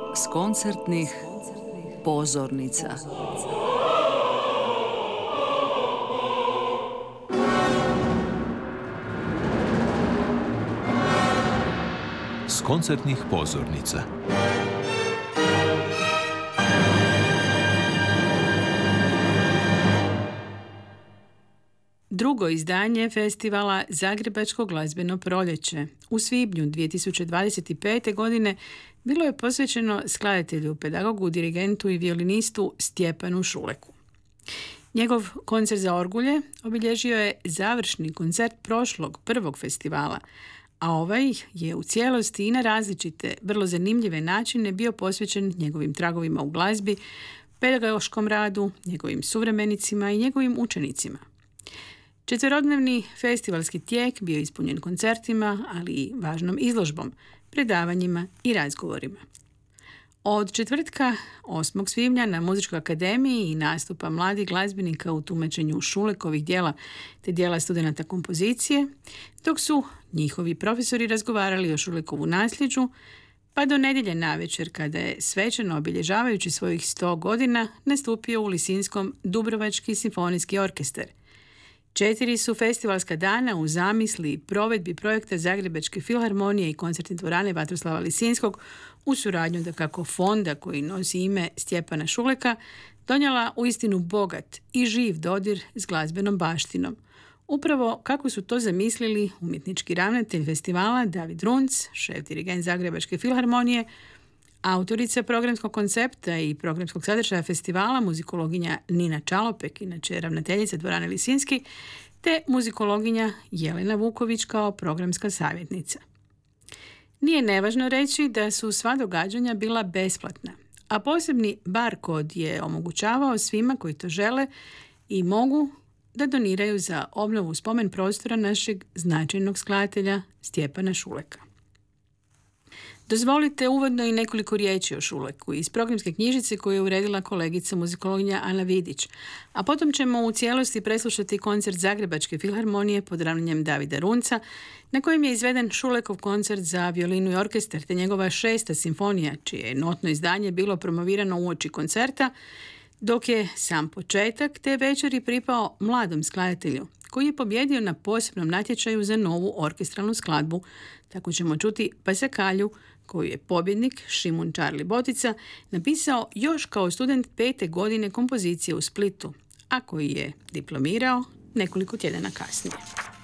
s koncertnih pozornica. S koncertnih pozornica. Drugo izdanje festivala Zagrebačko glazbeno proljeće u svibnju 2025. godine bilo je posvećeno skladatelju, pedagogu, dirigentu i violinistu Stjepanu Šuleku. Njegov koncert za orgulje obilježio je završni koncert prošlog prvog festivala, a ovaj je u cijelosti i na različite, vrlo zanimljive načine bio posvećen njegovim tragovima u glazbi, pedagoškom radu, njegovim suvremenicima i njegovim učenicima. Četverodnevni festivalski tijek bio ispunjen koncertima, ali i važnom izložbom, predavanjima i razgovorima. Od četvrtka 8. svibnja na Muzičkoj akademiji i nastupa mladih glazbenika u tumačenju Šulekovih djela te djela studenata kompozicije, dok su njihovi profesori razgovarali o Šulekovu nasljeđu, pa do nedjelje navečer kada je svečano obilježavajući svojih 100 godina nastupio u Lisinskom Dubrovački simfonijski orkestar. 4 su festivalska dana u zamisli i provedbi projekta Zagrebačke filharmonije i koncertne dvorane Vatroslava Lisinskog u suradnju dakako fonda koji nosi ime Stjepana Šuleka donijela uistinu bogat i živ dodir s glazbenom baštinom. Upravo kako su to zamislili umjetnički ravnatelj festivala David Runc, šef dirigent Zagrebačke filharmonije, autorica programskog koncepta i programskog sadržaja festivala, muzikologinja Nina Čalopek, inače ravnateljica dvorane Lisinski, te muzikologinja Jelena Vuković kao programska savjetnica. Nije nevažno reći da su sva događanja bila besplatna, a posebni bar kod je omogućavao svima koji to žele i mogu da doniraju za obnovu spomen prostora našeg značajnog skladatelja Stjepana Šuleka. Dozvolite uvodno i nekoliko riječi o Šuleku iz programske knjižice koju je uredila kolegica muzikologinja Ana Vidić, a potom ćemo u cijelosti preslušati koncert Zagrebačke filharmonije pod ravnanjem Davida Runca, na kojem je izveden Šulekov koncert za violinu i orkestar te njegova 6. simfonija, čije je notno izdanje bilo promovirano uoči koncerta, dok je sam početak te večeri pripao mladom skladatelju, koji je pobjedio na posebnom natječaju za novu orkestralnu skladbu. Tako ćemo čuti Pasakalju, koju je pobjednik Šimun Charlie Botica napisao još kao student 5. godine kompozicije u Splitu, a koji je diplomirao nekoliko tjedana kasnije.